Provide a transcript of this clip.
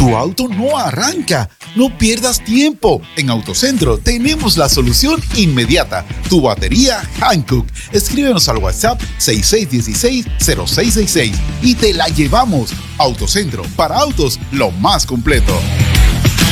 Tu auto no arranca. No pierdas tiempo. En Autocentro tenemos la solución inmediata. Tu batería Hankook. Escríbenos al WhatsApp 6616-0666 y te la llevamos. Autocentro, para autos, lo más completo.